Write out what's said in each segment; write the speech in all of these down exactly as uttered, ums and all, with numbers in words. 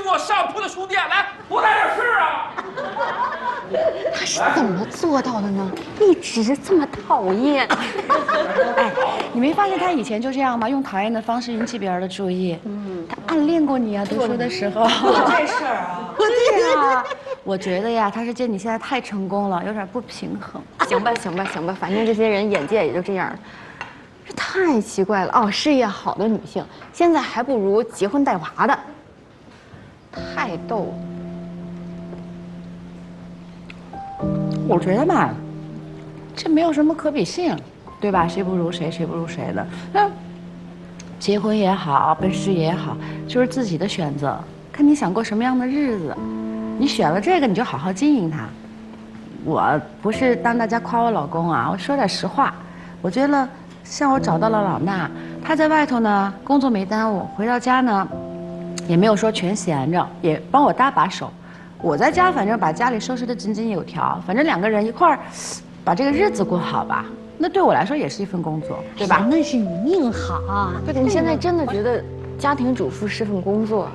做上铺的书店，来，多来点事啊！ 他是怎么做到的呢？一直这么讨厌。 哎，你没发现他以前就这样吗？用讨厌的方式引起别人的注意。嗯，他暗恋过你啊，读书的时候。 这事儿啊， 对呀，我觉得呀，他是见你现在太成功了，有点不平衡。 行吧，行吧，行吧，反正这些人眼界也就这样。这太奇怪了哦！事业好的女性，现在还不如结婚带娃的，太逗了。 我觉得嘛，这没有什么可比性，对吧？谁不如谁，谁不如谁的。那结婚也好，奔事业也好，就是自己的选择，看你想过什么样的日子。你选了这个，你就好好经营它。我不是当大家夸我老公啊，我说点实话，我觉得像我找到了老衲，他在外头呢工作没耽误，回到家呢也没有说全闲着，也帮我搭把手。我在家反正把家里收拾得井井有条，反正两个人一块儿把这个日子过好吧，那对我来说也是一份工作，对吧？ 那是你命好啊！ 不是，你现在真的觉得家庭主妇是份工作？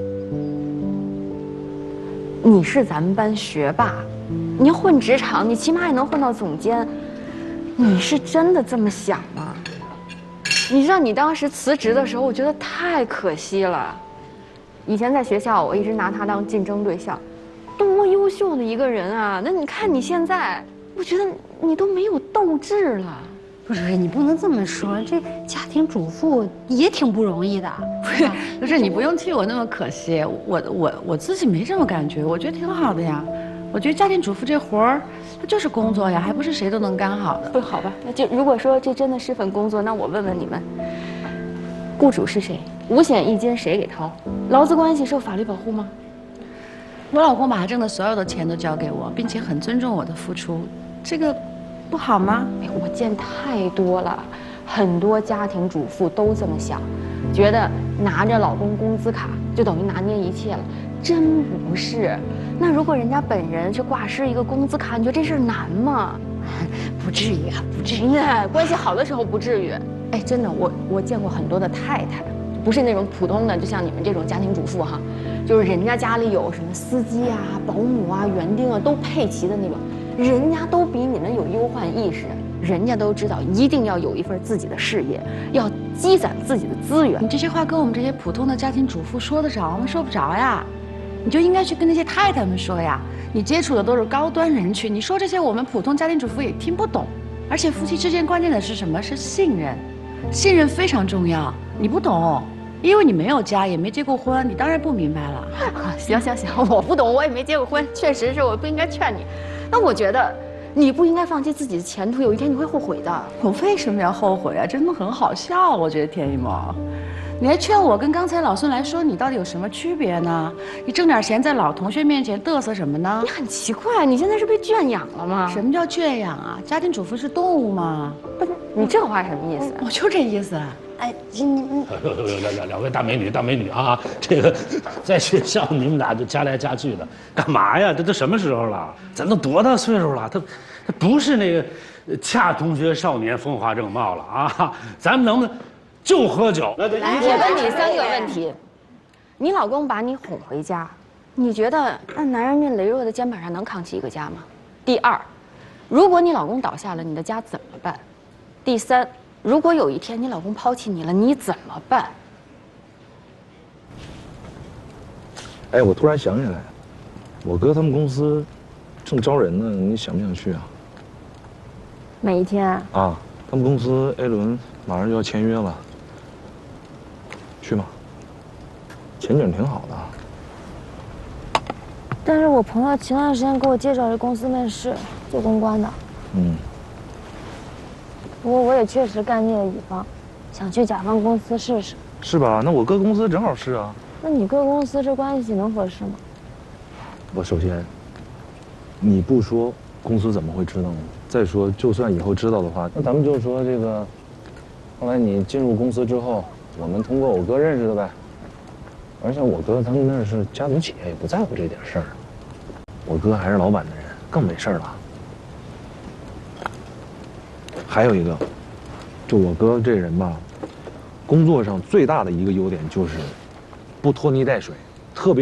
你是咱们班学霸，你要混职场，你起码也能混到总监。你是真的这么想吗？你知道你当时辞职的时候，我觉得太可惜了。以前在学校，我一直拿他当竞争对象。多优秀的一个人啊！那你看你现在，我觉得你都没有斗志了。 不是，你不能这么说，这家庭主妇也挺不容易的。 不是，不是，你不用替我那么可惜，我我我自己没这么感觉，我觉得挺好的呀。我觉得家庭主妇这活儿，它就是工作呀，还不是谁都能干好的。 不，好吧，那就如果说这真的是份工作，那我问问你们，雇主是谁？五险一金谁给掏？劳资关系受法律保护吗？ 我老公把他挣的所有的钱都交给我，并且很尊重我的付出，这个不好吗？ 哎，我见太多了，很多家庭主妇都这么想，觉得拿着老公工资卡就等于拿捏一切了，真不是。那如果人家本人去挂失一个工资卡，你觉得这事儿难吗？ 不至于啊，不至于。 哎，关系好的时候不至于。哎，真的，我我见过很多的太太，不是那种普通的，就像你们这种家庭主妇哈，就是人家家里有什么司机啊、保姆啊、园丁啊都配齐的那种，人家都比你们有忧患意识，人家都知道一定要有一份自己的事业，要积攒自己的资源。 你这些话跟我们这些普通的家庭主妇说得着吗？说不着呀。你就应该去跟那些太太们说呀，你接触的都是高端人群，你说这些我们普通家庭主妇也听不懂。而且夫妻之间关键的是什么？是信任，信任非常重要。你不懂，因为你没有家，也没结过婚，你当然不明白了。 行行行，我不懂，我也没结过婚，确实是我不应该劝你。那我觉得你不应该放弃自己的前途，有一天你会后悔的。 我为什么要后悔啊？真的很好笑，我觉得田一萌。你还劝我跟刚才老孙来说，你到底有什么区别呢？你挣点钱在老同学面前嘚瑟什么呢？ 你很奇怪，你现在是被圈养了吗？ 什么叫圈养啊？家庭主妇是动物吗？ 不是，你这话什么意思？ 我就这意思。 哎，你你两两两位大美女，大美女啊！这个在学校你们俩就加来加去的，干嘛呀？这都什么时候了？咱都多大岁数了？他他不是那个恰同学少年风华正茂了啊！咱们能不能？就喝酒。 来，我问你三个问题：你老公把你哄回家，你觉得那男人这羸弱的肩膀上能扛起一个家吗？第二，如果你老公倒下了，你的家怎么办？第三，如果有一天你老公抛弃你了，你怎么办？ 哎，我突然想起来，我哥他们公司正招人呢，你想不想去啊？ 哪一天？ 啊，他们公司 A 轮马上就要签约了。去吗？前景挺好的。 但是我朋友前段时间给我介绍这公司面试，做公关的。 嗯。 不过我也确实干腻了乙方，想去甲方公司试试。 是吧？那我哥公司正好是啊。 那你哥公司这关系能合适吗？ 我首先，你不说，公司怎么会知道呢？再说，就算以后知道的话，那咱们就说这个，后来你进入公司之后。我们通过我哥认识的呗，而且我哥他们那是家族企业，也不在乎这点事儿。我哥还是老板的人，更没事儿了。还有一个，就我哥这人吧，工作上最大的一个优点就是不拖泥带水，特别。